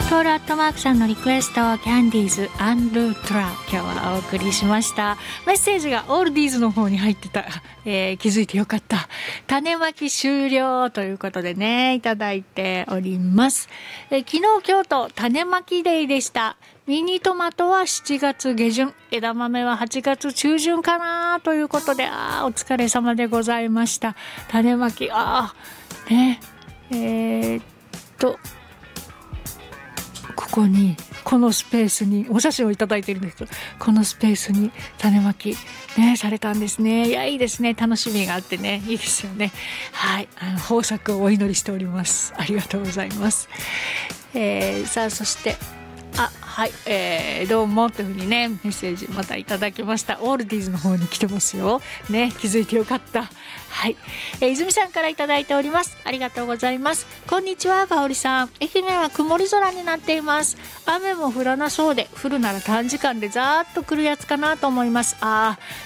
トールアットマークさんのリクエストキャンディーズアンルートラ、今日はお送りしました。メッセージがオールディーズの方に入ってた、気づいてよかった。種まき終了ということでね、いただいております。昨日今日と種まきデイでした。ミニトマトは7月下旬、枝豆は8月中旬かなということで、お疲れ様でございました。種まき、ね、ここにこのスペースにお写真をいただいているんですけど、このスペースに種まき、ね、されたんですね。いや、いいですね。楽しみがあってね、いいですよね。はい、豊作をお祈りしております。ありがとうございます。さあ、そしてはい、どうもというふうにね、メッセージまたいただきました。オールディーズの方に来てますよね、気づいてよかった。はい、泉さんからいただいております。ありがとうございます。こんにちは、かおりさん。愛媛は曇り空になっています。雨も降らなそうで、降るなら短時間でざーっと来るやつかなと思います。